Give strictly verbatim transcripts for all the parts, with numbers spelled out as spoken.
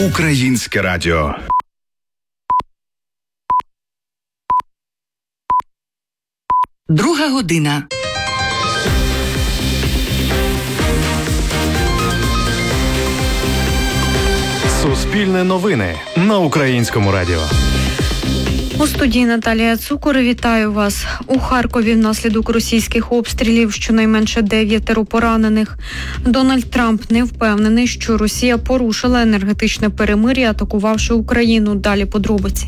Українське радіо. Друга година. Суспільне новини на Українському радіо. У студії Наталія Цукор. Вітаю вас. У Харкові внаслідок російських обстрілів щонайменше дев'ятеро поранених. Дональд Трамп не впевнений, що Росія порушила енергетичне перемир'я, атакувавши Україну. Далі подробиці.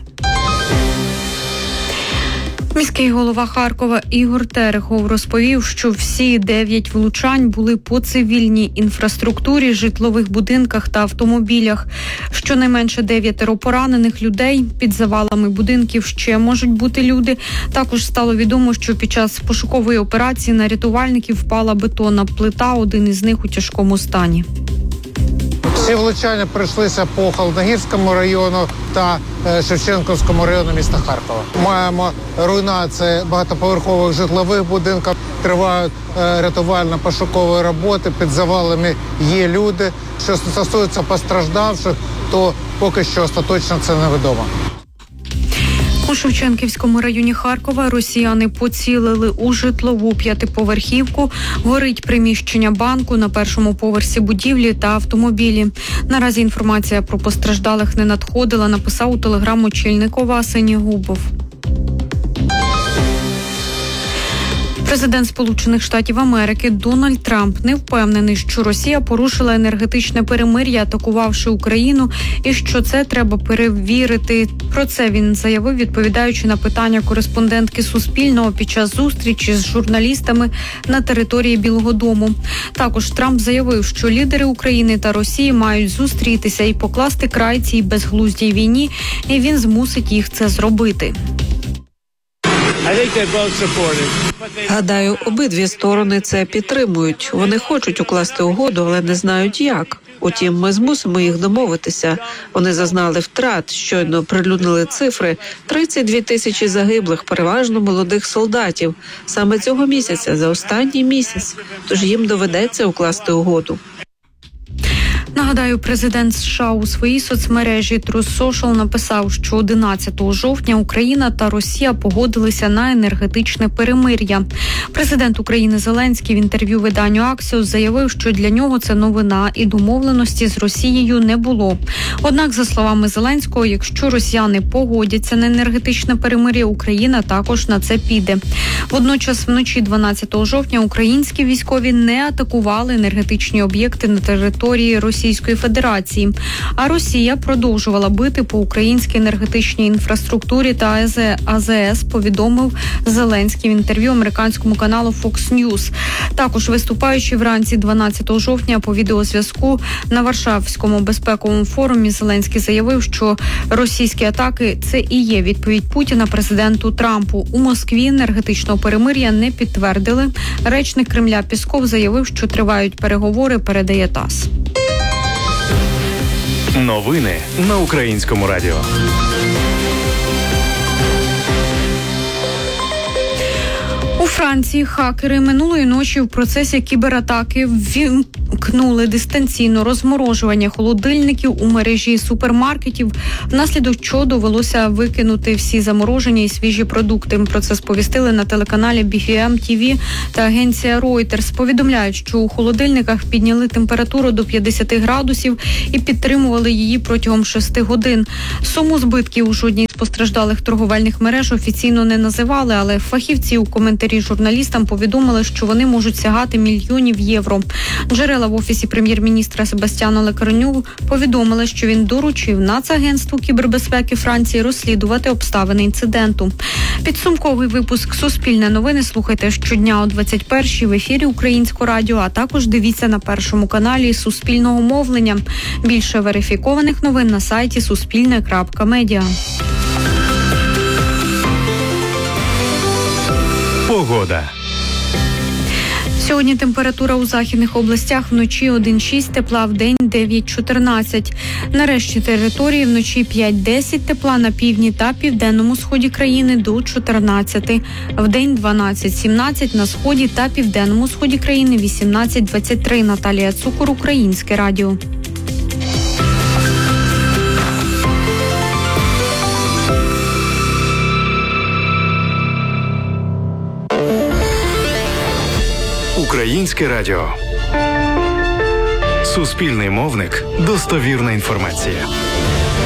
Міський голова Харкова Ігор Терехов розповів, що всі дев'ять влучань були по цивільній інфраструктурі, житлових будинках та автомобілях. Щонайменше дев'ятеро поранених людей. Під завалами будинків ще можуть бути люди. Також стало відомо, що під час пошукової операції на рятувальників впала бетонна плита, один із них у тяжкому стані. Всі влучання прийшлися по Холодногірському району та Шевченківському району міста Харкова. Маємо руйнації багатоповерхових житлових будинків, тривають рятувально-пошукові роботи, під завалами є люди. Що стосується постраждавших, то поки що остаточно це невідомо. У Шевченківському районі Харкова росіяни поцілили у житлову п'ятиповерхівку. Горить приміщення банку на першому поверсі будівлі та автомобілі. Наразі інформація про постраждалих не надходила, написав у телеграм очільник ОВА Сенігубов. Президент Сполучених Штатів Америки Дональд Трамп не впевнений, що Росія порушила енергетичне перемир'я, атакувавши Україну, і що це треба перевірити. Про це він заявив, відповідаючи на питання кореспондентки Суспільного під час зустрічі з журналістами на території Білого дому. Також Трамп заявив, що лідери України та Росії мають зустрітися і покласти край цій безглуздій війні, і він змусить їх це зробити. Гадаю, обидві сторони це підтримують. Вони хочуть укласти угоду, але не знають як. Утім, ми змусимо їх домовитися. Вони зазнали втрат, щойно прилюднили цифри. тридцять дві тисячі загиблих, переважно молодих солдатів. Саме цього місяця, за останній місяць. Тож їм доведеться укласти угоду. Нагадаю, президент США у своїй соцмережі Truth Social написав, що одинадцятого жовтня Україна та Росія погодилися на енергетичне перемир'я. Президент України Зеленський в інтерв'ю виданню Axios заявив, що для нього це новина і домовленості з Росією не було. Однак, за словами Зеленського, якщо росіяни погодяться на енергетичне перемир'я, Україна також на це піде. Водночас вночі дванадцятого жовтня українські військові не атакували енергетичні об'єкти на території Російської Федерації. А Росія продовжувала бити по українській енергетичній інфраструктурі та АЗС, повідомив Зеленський в інтерв'ю американському каналу Fox News. Також виступаючи вранці дванадцятого жовтня по відеозв'язку на Варшавському безпековому форумі, Зеленський заявив, що російські атаки – це і є відповідь Путіна президенту Трампу. У Москві енергетичного перемир'я не підтвердили. Речник Кремля Пісков заявив, що тривають переговори, передає ТАСС. Новини на Українському радіо. У Франції хакери минулої ночі в процесі кібератаки ввімкнули дистанційно розморожування холодильників у мережі супермаркетів, внаслідок чого довелося викинути всі заморожені і свіжі продукти. Про це сповістили на телеканалі бі еф ем ті ві та агенція Reuters. Повідомляють, що у холодильниках підняли температуру до п'ятдесят градусів і підтримували її протягом шести годин. Суму збитків у жодній з постраждалих торговельних мереж офіційно не називали, але фахівці у коментарі журналістам повідомили, що вони можуть сягати мільйонів євро. Джерела в офісі прем'єр-міністра Себастьяна Лекарню повідомили, що він доручив Нацагентству кібербезпеки Франції розслідувати обставини інциденту. Підсумковий випуск «Суспільне новини» слухайте щодня о двадцять першій в ефірі Українського радіо, а також дивіться на першому каналі Суспільного мовлення. Більше верифікованих новин на сайті суспільне крапка медіа. Погода. Сьогодні температура у західних областях вночі один шість тепла, вдень дев'ять чотирнадцять. На решті території вночі п'ять десять тепла, на півдні та південному сході країни до чотирнадцяти. Вдень дванадцять сімнадцять, на сході та південному сході країни вісімнадцять двадцять три. Наталія Цукор, Українське радіо. Українське радіо. Суспільний мовник. Достовірна інформація.